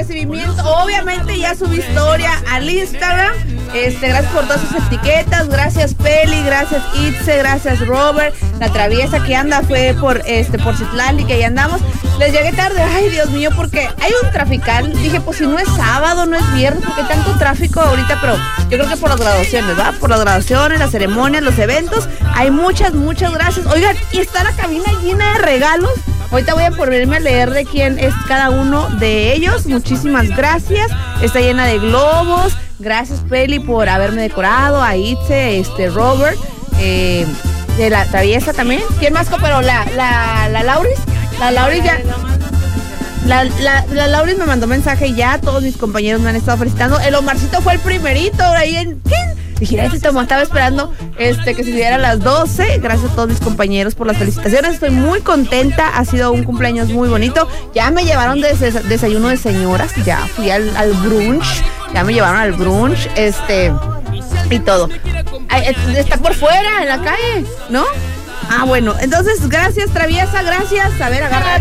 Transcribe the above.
recibimiento. Obviamente ya subí historia al Instagram. Gracias por todas sus etiquetas. Gracias Peli, gracias Itze, gracias Robert. La traviesa que anda fue por Citlali, que ahí andamos. Les llegué tarde, ay Dios mío, porque hay un trafical. Dije, pues si no es sábado, no es viernes, porque hay tanto tráfico ahorita, pero yo creo que por las graduaciones, ¿verdad? Por las graduaciones, las ceremonias, los eventos. Hay muchas gracias. Oigan, y está la cabina llena de regalos. Ahorita voy a ponerme a leer de quién es cada uno de ellos. Muchísimas gracias. Está llena de globos. Gracias, Peli, por haberme decorado. A Itze, Robert, de la traviesa también. ¿Quién más cooperó? La Lauris. La Lauris ya. La Lauris me mandó mensaje ya. Todos mis compañeros me han estado felicitando. El Omarcito fue el primerito ahí en. Dije, estaba esperando que se diera a las 12. Gracias a todos mis compañeros por las felicitaciones. Estoy muy contenta. Ha sido un cumpleaños muy bonito. Ya me llevaron desayuno de señoras. Ya fui al brunch. Ya me llevaron al brunch. Y todo. Está por fuera, en la calle, ¿no? Ah, bueno. Entonces, gracias, traviesa. Gracias. A ver, agarra.